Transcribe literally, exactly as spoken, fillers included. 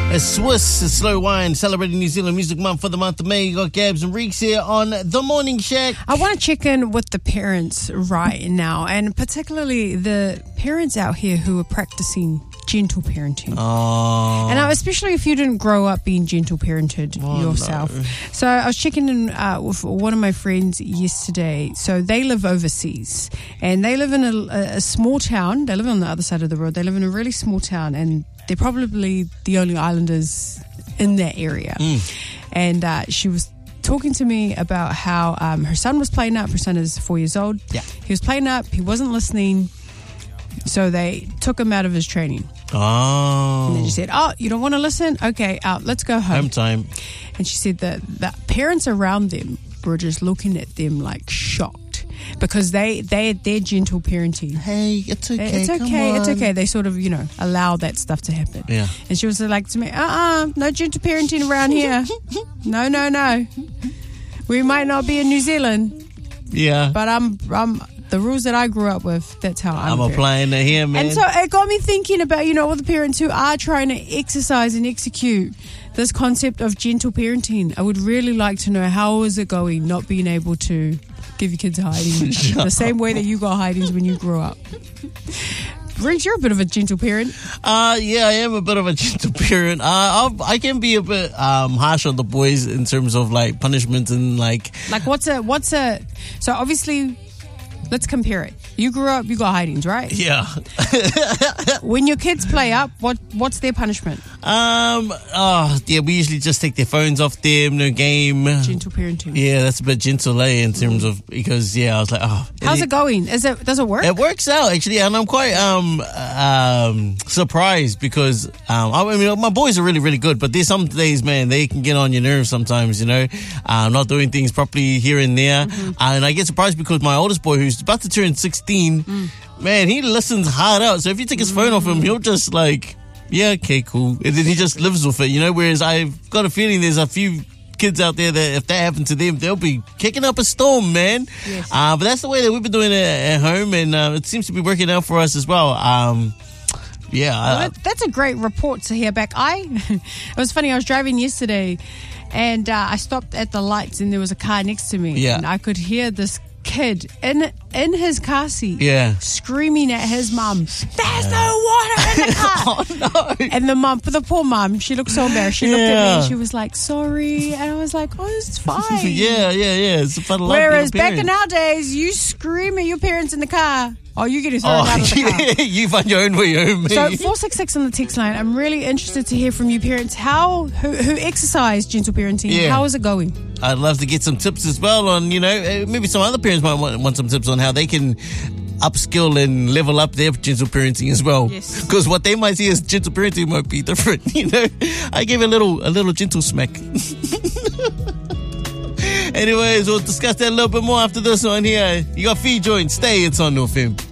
A Swiss a Slow Wine, celebrating New Zealand Music Month for the month of May. You got Gabs and Reeks here on The Morning Shack. I want to check in with the parents right now, and particularly the parents out here who are practicing gentle parenting. Oh. And uh, especially if you didn't grow up being gentle parented Oh, yourself. no. So I was checking in uh, with one of my friends yesterday. So they live overseas, and they live in a, a small town. They live on the other side of the road. They live in a really small town, and they're probably the only islanders in that area. Mm. And uh, she was talking to me about how um, her son was playing up. Her son is four years old. Yeah. He was playing up. He wasn't listening. So they took him out of his training. Oh. And then she said, oh, you don't want to listen? Okay, out. Let's go home. Home time. And she said that the parents around them were just looking at them like shocked because they, they they're gentle parenting. Hey, it's okay. It's come okay, it's on. okay. They sort of, you know, allow that stuff to happen. Yeah. And she was like to me, uh-uh, no gentle parenting around here. No, no, no. We might not be in New Zealand, Yeah. but I'm, I'm the rules that I grew up with, that's how I'm I'm parent. applying it here, man. And so it got me thinking about, you know, all the parents who are trying to exercise and execute this concept of gentle parenting. I would really like to know, how is it going not being able to give your kids hidings the same way that you got hidings when you grew up? Riggs, you're a bit of a gentle parent. Uh, yeah, I am a bit of a gentle parent. Uh, I'll, I can be a bit um, harsh on the boys in terms of like punishment and like. Like, what's a, what's a, so obviously, let's compare it. You grew up, you got hidings, right? Yeah. When your kids play up, what what's their punishment? Um. Oh, yeah. We usually just take their phones off them. No game. Gentle parenting. Yeah, that's a bit gentle, eh? In terms of because yeah, I was like, oh. How's it going? Is it does it work? It works out actually, and I'm quite um um surprised because um I mean my boys are really really good, but there's some days, man, they can get on your nerves sometimes, you know, um not doing things properly here and there, mm-hmm. and I get surprised because my oldest boy, who's about to turn sixteen, mm. man, he listens hard out. So if you take his phone mm. off him, he'll just like, yeah, okay, cool, and then he just lives with it, you know. Whereas I've got a feeling there's a few kids out there that if that happened to them, they'll be kicking up a storm, man. Yes. Uh, but that's the way that we've been doing it at home, and uh, it seems to be working out for us as well. Um, yeah. Well, uh, that, that's a great report to hear back. I, it was funny, I was driving yesterday and uh, I stopped at the lights and there was a car next to me. Yeah. And I could hear this kid in in his car seat Yeah. screaming at his mum, there's no water in the car. Oh, no. And the mum, for the poor mum, she looked so embarrassed. She looked at me Yeah. and she was like, sorry. And I was like, oh, it's fine. yeah, yeah, yeah. It's a fun life. Whereas being a back in parent. our days, you scream at your parents in the car. Oh, you're getting thrown Oh, out of the car. yeah, you find your own way home, man. So four six six on the text line. I'm really interested to hear from you parents. How who, who exercise gentle parenting? Yeah. How is it going? I'd love to get some tips as well on, you know, uh, maybe some other parents might want, want some tips on how they can upskill and level up their gentle parenting as well. Yes. Because what they might see as gentle parenting might be different, you know. I gave a little a little gentle smack. Anyways, we'll discuss that a little bit more after this one here. You got Fee Joint. Stay, it's on North F M.